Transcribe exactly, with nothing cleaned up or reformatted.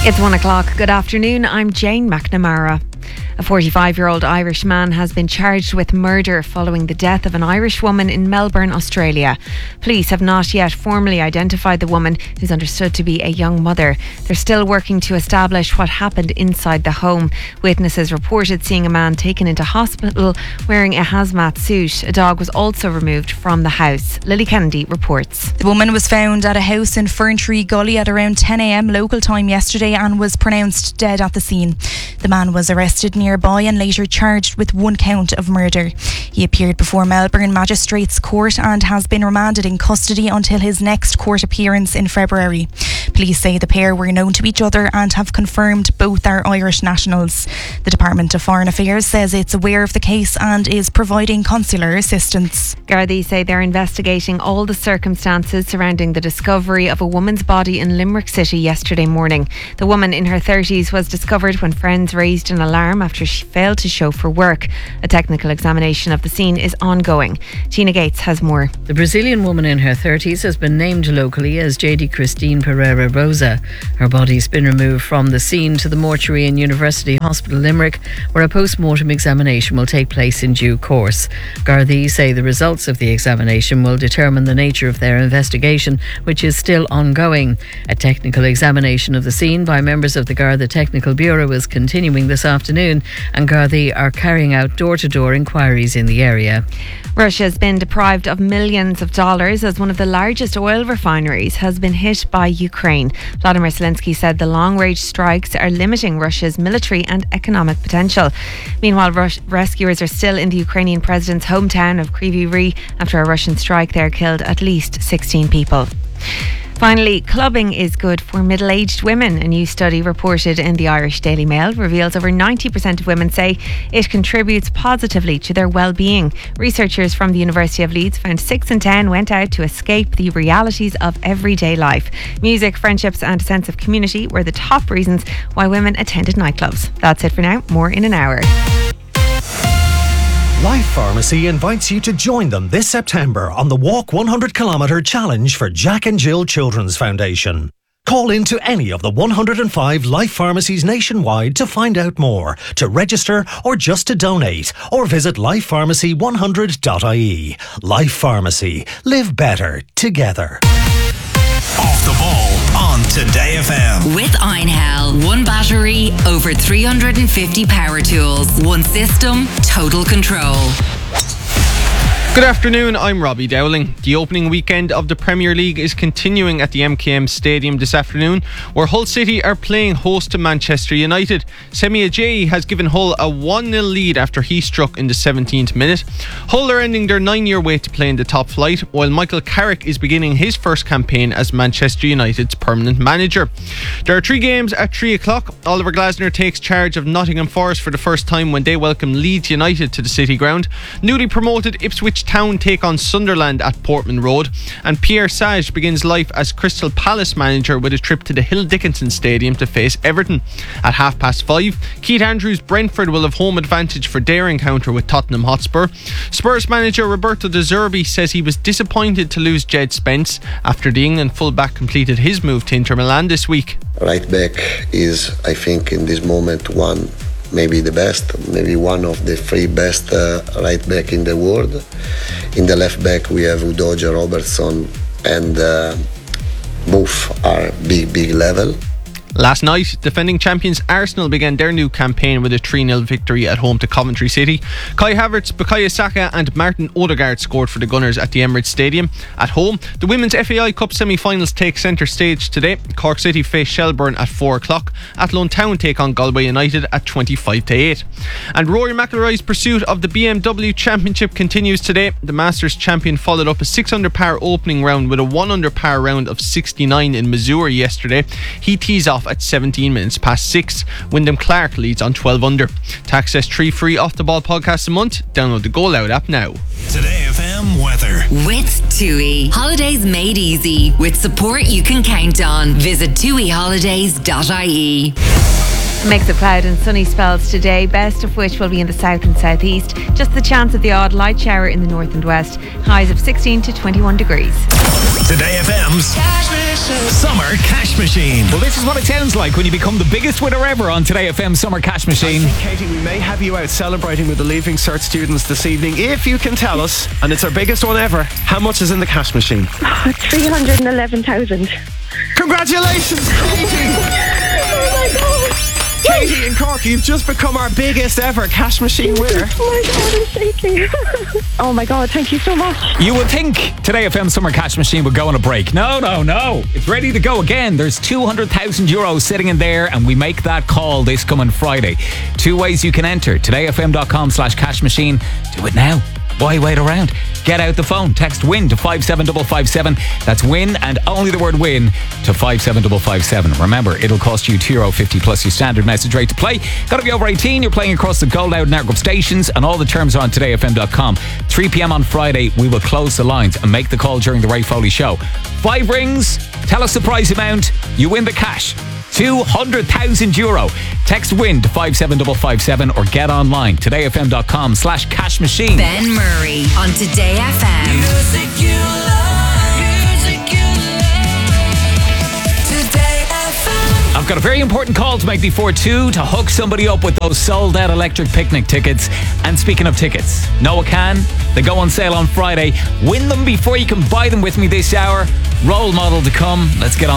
It's one o'clock. Good afternoon. I'm Jane McNamara. A forty-five-year-old Irish man has been charged with murder following the death of an Irish woman in Melbourne, Australia. Police have not yet formally identified the woman, who's understood to be a young mother. They're still working to establish what happened inside the home. Witnesses reported seeing a man taken into hospital wearing a hazmat suit. A dog was also removed from the house. Lily Kennedy reports. The woman was found at a house in Ferntree Gully at around ten a.m. local time yesterday and was pronounced dead at the scene. The man was arrested nearby and later charged with one count of murder. He appeared before Melbourne Magistrates Court and has been remanded in custody until his next court appearance in February. Police say the pair were known to each other and have confirmed both are Irish nationals. The Department of Foreign Affairs says it's aware of the case and is providing consular assistance. Gardaí say they're investigating all the circumstances surrounding the discovery of a woman's body in Limerick City yesterday morning. The woman in her thirties was discovered when friends raised an alarm after she failed to show for work. A technical examination of the scene is ongoing. Tina Gates has more. The Brazilian woman in her thirties has been named locally as J D Christine Pereira Rosa. Her body's been removed from the scene to the mortuary in University Hospital Limerick, where a post-mortem examination will take place in due course. Gardaí say the results of the examination will determine the nature of their investigation, which is still ongoing. A technical examination of the scene by members of the Garda Technical Bureau is continuing this afternoon, and Gardaí are carrying out door-to-door inquiries in the area. Russia has been deprived of millions of dollars as one of the largest oil refineries has been hit by Ukraine. Vladimir Zelensky said the long-range strikes are limiting Russia's military and economic potential. Meanwhile, Rus- rescuers are still in the Ukrainian president's hometown of Kryvyi Rih after a Russian strike there killed at least sixteen people. Finally, clubbing is good for middle-aged women. A new study reported in the Irish Daily Mail reveals over ninety percent of women say it contributes positively to their well-being. Researchers from the University of Leeds found six in ten went out to escape the realities of everyday life. Music, friendships and a sense of community were the top reasons why women attended nightclubs. That's it for now. More in an hour. Life Pharmacy invites you to join them this September on the Walk one hundred kilometre Challenge for Jack and Jill Children's Foundation. Call in to any of the one hundred five Life Pharmacies nationwide to find out more, to register or just to donate, or visit life pharmacy one hundred dot I E. Life Pharmacy. Live better together. Off the ball on Today F M. With Einhell, one battery, over three hundred fifty power tools, one system, total control. Good afternoon, I'm Robbie Dowling. The opening weekend of the Premier League is continuing at the M K M Stadium this afternoon, where Hull City are playing host to Manchester United. Semi Ajayi has given Hull a one nil lead after he struck in the seventeenth minute. Hull are ending their nine-year wait to play in the top flight, while Michael Carrick is beginning his first campaign as Manchester United's permanent manager. There are three games at three o'clock. Oliver Glasner takes charge of Nottingham Forest for the first time when they welcome Leeds United to the City Ground. Newly promoted Ipswich Town take on Sunderland at Portman Road, and Pierre Sage begins life as Crystal Palace manager with a trip to the Hill Dickinson Stadium to face Everton. At half past five, Keith Andrews' Brentford will have home advantage for their encounter with Tottenham Hotspur. Spurs manager Roberto De Zerbi says he was disappointed to lose Jed Spence after the England fullback completed his move to Inter Milan this week. Right back is, I think, in this moment one maybe the best, maybe one of the three best uh, right back in the world. In the left back we have Udoja Robertson, and uh, both are big, big level. Last night, defending champions Arsenal began their new campaign with a three nil victory at home to Coventry City. Kai Havertz, Bukayo Saka and Martin Odegaard scored for the Gunners at the Emirates Stadium. At home, the Women's F A I Cup semi-finals take centre stage today. Cork City face Shelbourne at four o'clock. Athlone Town take on Galway United at twenty-five to eight. And Rory McIlroy's pursuit of the B M W Championship continues today. The Masters champion followed up a six under par opening round with a one under par round of sixty-nine in Missouri yesterday. He tees off at seventeen minutes past six. Wyndham Clark leads on twelve under. To access three free Off the Ball podcasts a month, download the Go Loud app now. Today F M weather. With TUI. Holidays made easy. With support you can count on. Visit T U I holidays dot I E. Mix of cloud and sunny spells today, best of which will be in the south and southeast. Just the chance of the odd light shower in the north and west. Highs of sixteen to twenty-one degrees. Today F M's Summer Cash Machine. Well, this is what it sounds like when you become the biggest winner ever on Today F M Summer Cash Machine. I think, Katie, we may have you out celebrating with the Leaving Cert students this evening. If you can tell us, and it's our biggest one ever, how much is in the cash machine? Oh, three hundred eleven thousand. Congratulations, Katie! Oh my God! Katie in Cork, you've just become our biggest ever cash machine winner. Oh my God, I'm shaking. Oh my God, thank you so much. You would think Today F M Summer Cash Machine would go on a break. No, no, no. It's ready to go again. There's two hundred thousand euros sitting in there, and we make that call this coming Friday. Two ways you can enter. todayfm.com slash cash machine. Do it now. Why wait around? Get out the phone. Text WIN to five seven five five seven. That's WIN and only the word WIN to five seven five five seven. Remember, it'll cost you two euro fifty plus your standard message rate to play. Got to be over eighteen. You're playing across the Gold Loud network of stations, and all the terms are on today f m dot com. three p.m. on Friday, we will close the lines and make the call during the Ray Foley show. Five rings. Tell us the prize amount. You win the cash. two hundred thousand euro. Text WIN to five seven five five seven or get online todayfm.com slash cash machine. Ben Murray on Today F M. Music you love, music you love. Today F M. I've got a very important call to make before two to hook somebody up with those sold out electric picnic tickets. And speaking of tickets, Noah Can, they go on sale on Friday. Win them before you can buy them with me this hour. Role model to come. Let's get on